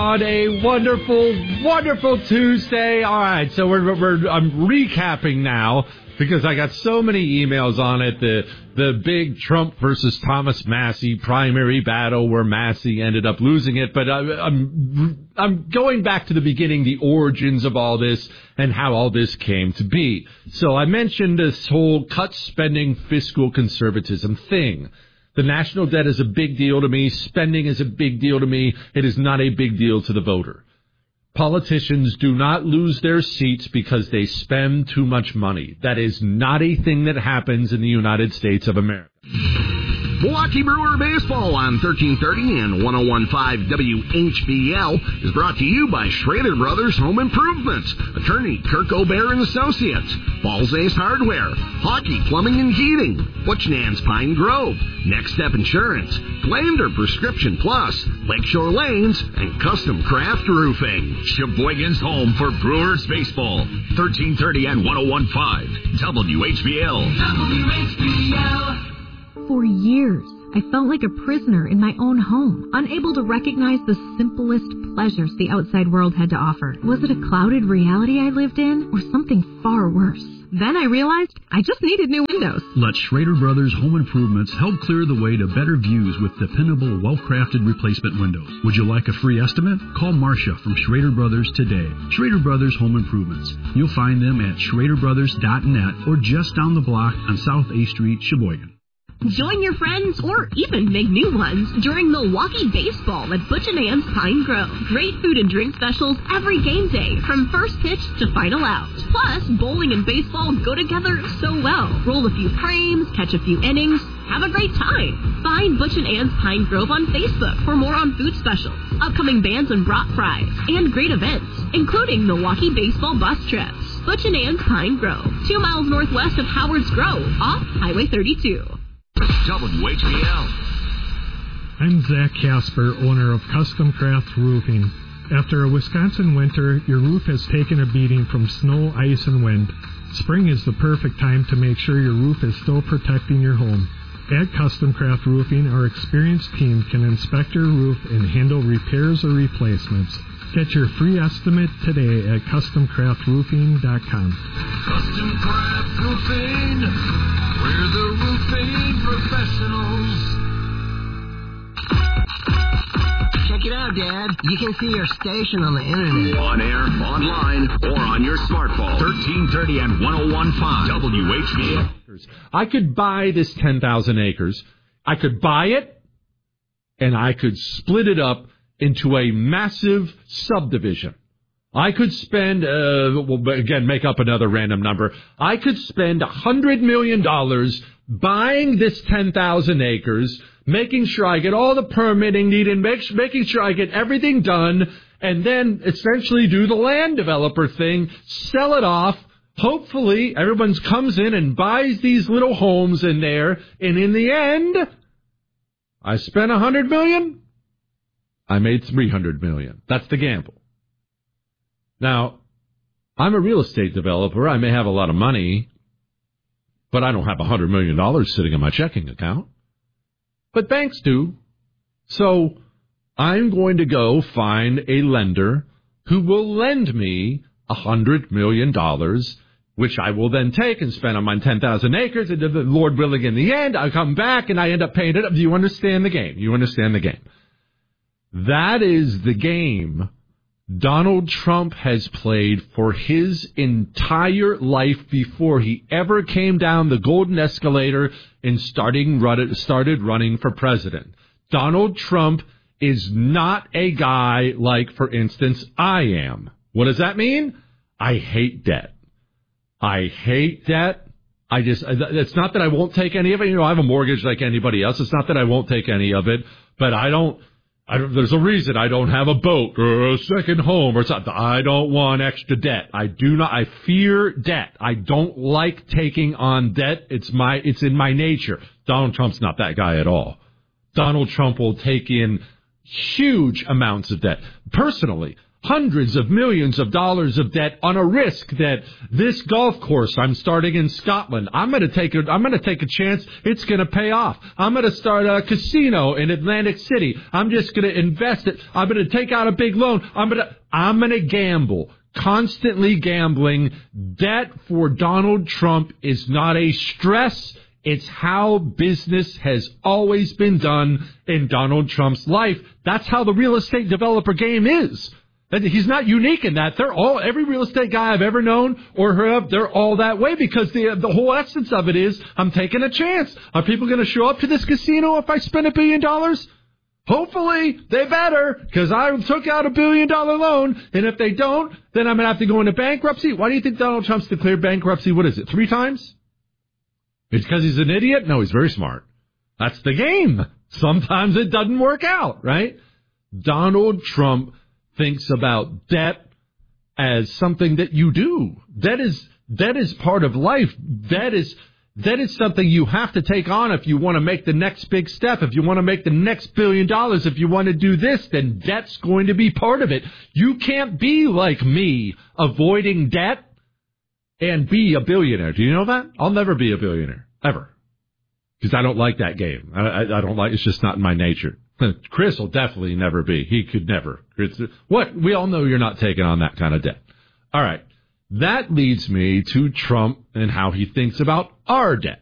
On a wonderful, wonderful Tuesday. All right, so I'm recapping now because I got so many emails on it. The big Trump versus Thomas Massie primary battle where Massie ended up losing it. But I'm going back to the beginning, the origins of all this and how all this came to be. So I mentioned this whole cut spending fiscal conservatism thing. The national debt is a big deal to me. Spending is a big deal to me. It is not a big deal to the voter. Politicians do not lose their seats because they spend too much money. That is not a thing that happens in the United States of America. Milwaukee Brewer Baseball on 1330 and 101.5 WHBL is brought to you by Schrader Brothers Home Improvement, attorney Kirk O'Bear and Associates, Balls Ace Hardware, Hockey Plumbing and Heating, Butchnan's Pine Grove, Next Step Insurance, Glander Prescription Plus, Lakeshore Lanes, and Custom Craft Roofing. Sheboygan's home for Brewers Baseball, 1330 and 101.5 WHBL. WHBL. For years, I felt like a prisoner in my own home, unable to recognize the simplest pleasures the outside world had to offer. Was it a clouded reality I lived in, or something far worse? Then I realized I just needed new windows. Let Schrader Brothers Home Improvements help clear the way to better views with dependable, well-crafted replacement windows. Would you like a free estimate? Call Marcia from Schrader Brothers today. Schrader Brothers Home Improvements. You'll find them at SchraderBrothers.net or just down the block on South A Street, Sheboygan. Join your friends or even make new ones during Milwaukee Baseball at Butch & Ann's Pine Grove. Great food and drink specials every game day from first pitch to final out. Plus, bowling and baseball go together so well. Roll a few frames, catch a few innings, have a great time. Find Butch & Ann's Pine Grove on Facebook for more on food specials, upcoming bands and brat fries, and great events, including Milwaukee Baseball bus trips. Butch & Ann's Pine Grove, 2 miles northwest of Howard's Grove, off Highway 32. WHBL. I'm Zach Casper, owner of Custom Craft Roofing. After a Wisconsin winter, your roof has taken a beating from snow, ice, and wind. Spring is the perfect time to make sure your roof is still protecting your home. At Custom Craft Roofing, our experienced team can inspect your roof and handle repairs or replacements. Get your free estimate today at CustomCraftRoofing.com. Custom Craft Roofing, we're the roofing professionals. Check it out, Dad. You can see our station on the internet. On air, online, or on your smartphone. 1330 and 101.5 WHBL. I could buy this 10,000 acres. I could buy it, and I could split it up into a massive subdivision. I could spend, again, make up another random number. I could spend $100 million buying this 10,000 acres, making sure I get all the permitting needed, making sure I get everything done, and then essentially do the land developer thing, sell it off. Hopefully, everyone comes in and buys these little homes in there, and in the end, I spent $100 million. I made $300 million. That's the gamble. Now, I'm a real estate developer. I may have a lot of money, but I don't have $100 million sitting in my checking account. But banks do. So I'm going to go find a lender who will lend me $100 million, which I will then take and spend on my 10,000 acres. And Lord willing, in the end, I come back and I end up paying it up. Do you understand the game? You understand the game? That is the game Donald Trump has played for his entire life before he ever came down the golden escalator and started running for president. Donald Trump is not a guy like, for instance, I am. What does that mean? I hate debt. I hate debt. It's not that I won't take any of it. You know, I have a mortgage like anybody else. It's not that I won't take any of it, but there's a reason I don't have a boat or a second home or something. I don't want extra debt. I fear debt. I don't like taking on debt. It's in my nature. Donald Trump's not that guy at all. Donald Trump will take in huge amounts of debt. Personally, hundreds of millions of dollars of debt on a risk that this golf course I'm starting in Scotland, I'm going to take a chance it's going to pay off. I'm going to start a casino in Atlantic City. I'm just going to invest it. I'm going to take out a big loan. I'm going to gamble. Constantly gambling. Debt for Donald Trump is not a stress. It's how business has always been done in Donald Trump's life. That's how the real estate developer game is. He's not unique in that. Every real estate guy I've ever known or heard of, they're all that way because the whole essence of it is, I'm taking a chance. Are people going to show up to this casino if I spend $1 billion? Hopefully, they better, because I took out $1 billion loan, and if they don't, then I'm going to have to go into bankruptcy. Why do you think Donald Trump's declared bankruptcy, 3 times? It's because he's an idiot? No, he's very smart. That's the game. Sometimes it doesn't work out, right? Donald Trump thinks about debt as something that you do. Debt is part of life. Debt is something you have to take on if you want to make the next big step. If you want to make the next $1 billion, if you want to do this, then debt's going to be part of it. You can't be like me, avoiding debt and be a billionaire. Do you know that? I'll never be a billionaire, ever. Because I don't like that game. I don't like, it's just not in my nature. Chris will definitely never be. He could never. What? We all know you're not taking on that kind of debt. All right. That leads me to Trump and how he thinks about our debt.